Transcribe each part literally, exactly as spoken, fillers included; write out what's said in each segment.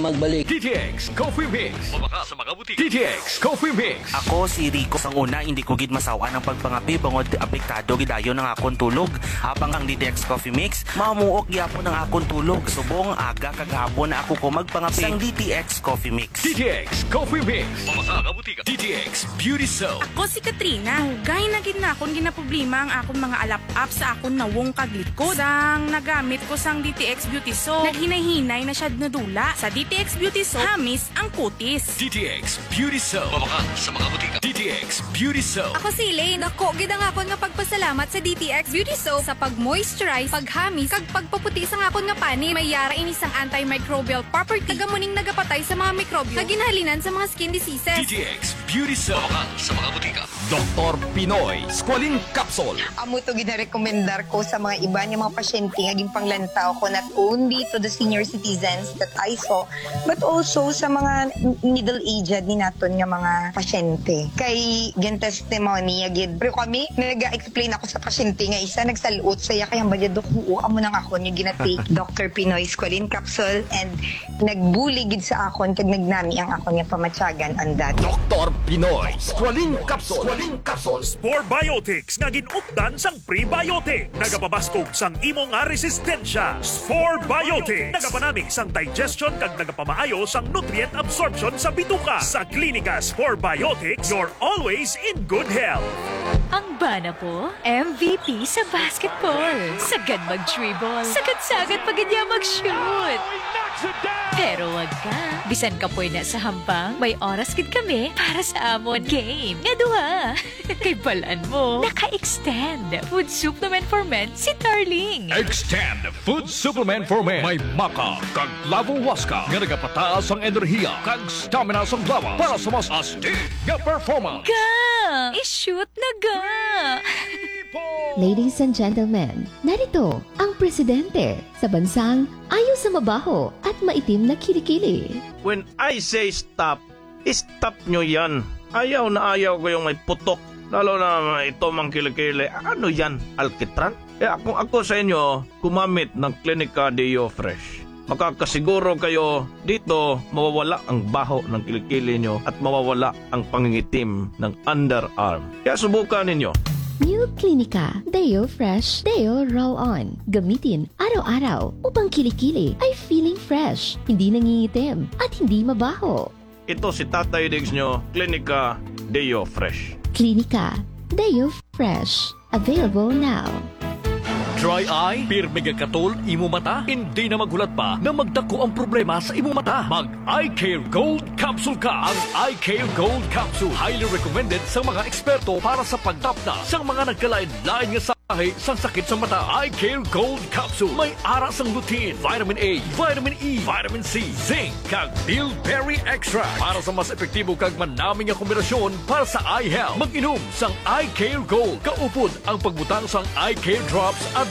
magbalik. D T X Coffee Mix. Pabaka sa mga butika. D T X Coffee Mix. Ako si Rico sang una hindi ko gid masawa ng pagpangapi bangod apektado gidayo ng akong tulog. Habang ang D T X Coffee Mix mamuok gyapon ng akong tulog. Subong aga kagahapon na ako ko magpangapi sang D T X Coffee Mix. D T X Coffee Mix. Pabaka sa butika. D T X Beauty Soap. Ako si Katrina. Hugay na gid na akong ginaproblema ang akong mga alap-up sa akong nawong kaglikod. Sang nagamit ko sang D T X Beauty Soap, naghinay-hinay na siya nadula. Sa D T X Beauty Soap, hamis ang kutis. D T X Beauty Soap. Pabaka sa mga butika. D T X Beauty Soap. Ako si Elaine. Ako, gid ang akon nga pagpasalamat sa D T X Beauty Soap sa pag-moisturize, paghamis, kag pagpaputi sa akon nga pani. May yara ini sang antimicrobial property. Tagamuning nagapatay sa mga mikrobyo. Kaginhalinan sa mga skin diseases. D T X Beauty Soap. Pabaka sa mga butika. Doktor Pinoy Squalene Capsule. Amo to gina-recomendar ko sa mga iba niya mga pasyente nga panglantaw ko, not only to the senior citizens that I saw, but also sa mga middle-aged ni naton nga mga pasyente. Kay gen testimony agid. Pero kami nag-explain ako sa pasyente nga isa nagsaluot saya kay ang badya duko amo nang ako nga ginatake Doctor Pinoy Squalene Capsule and nagbuli gid sa akon kag nagnami ang akon nga pamatyagan on that. Doktor Pinoy Squalene Capsule. Squalene Capsule. Spore Biotics nga ginupdan sang prebiotic. Nagapabaskog sang imo nga resistensya. Spore Biotics. Nagapanami sang digestion kag nagapamaayo sang nutrient absorption sa bituka. Sa Klinika Spore Biotics, you're always in good health. Ang bana po, M V P sa basketball. Sagad mag-dribble. Sagad-sagad pag niya mag-shoot. Pero wag ka. Bisan ka po na sa hampang, may oras kid kami para sa amon game. Nga duha. Kay balaan mo, naka-extend. Food supplement for men si Darling. Extend Food Supplement for Men. May maka, kag lavo waska. Nga nagapataas ang enerhiya, kag stamina sa lawa para sa mas astig nga performance. Ga! I-shoot na ga! Ladies and gentlemen, narito ang presidente sa bansang ayaw sa mabaho at maitim na kilikili. When I say stop, stop nyo yan. Ayaw na ayaw ko yung may putok. Lalo na ito mang kilikili. Ano yan? Alkitran? Eh ako, ako sa inyo, gumamit ng Klinika Deo Fresh. Makakasiguro kayo dito mawawala ang baho ng kilikili nyo at mawawala ang pangingitim ng underarm. Kaya subukan ninyo. New Klinika Deo Fresh Deo Roll-On. Gamitin araw-araw upang kilikili ay feeling fresh, hindi nangingitim at hindi mabaho. Ito si Tatay Diggs nyo, Klinika Deo Fresh. Klinika Deo Fresh. Available now. Dry eye, pirmiga katol, imo mata, hindi na magulat pa na magdako ang problema sa imo mata. Mag-Eye Care Gold Capsule ka. Ang Eye Care Gold Capsule, highly recommended sa mga eksperto para sa pagtapna sa mga nagkalain-lain nga sahi sa sakit sa mata. Eye Care Gold Capsule, may aras ang lutein, vitamin A, vitamin E, vitamin C, zinc, kag bilberry extract para sa mas epektibo kag manaming nga kombinasyon para sa eye health. Mag-inom sang Eye Care Gold. Kaupod ang pagbutang sang Eye Care Drops at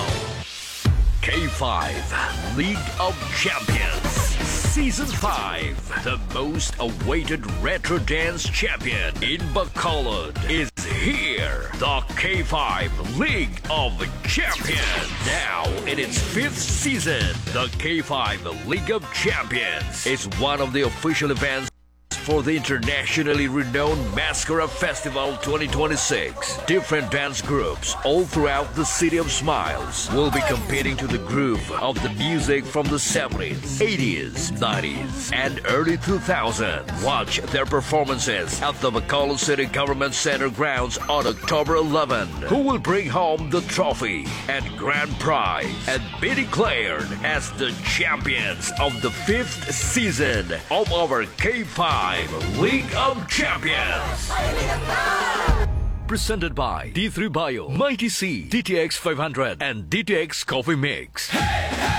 K five League of Champions Season five. The most awaited retro dance champion in Bacolod is here. The K five League of Champions. Now in its fifth season, the K five League of Champions is one of the official events for the internationally renowned Mascara Festival twenty twenty-six. Different dance groups all throughout the City of Smiles will be competing to the groove of the music from the seventies, eighties, nineties, and early two thousands. Watch their performances at the Bacolod City Government Center grounds on October eleventh. Who will bring home the trophy and grand prize and be declared as the champions of the fifth season of our K five League of Champions. Presented by D three Bio, Mighty C, D T X five hundred, and D T X Coffee Mix. Hey!